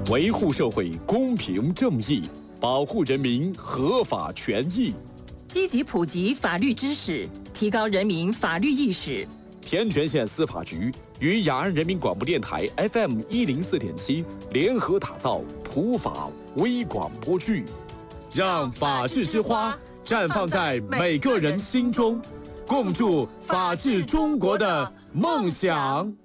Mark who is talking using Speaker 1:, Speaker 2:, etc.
Speaker 1: 维护社会公平正义，保护人民合法权益，
Speaker 2: 积极普及法律知识，提高人民法律意识。
Speaker 1: 天全县司法局与雅安人民广播电台 FM 104.7联合打造普法微广播剧，让法治之花绽放在每个人心中，共筑法治中国的梦想。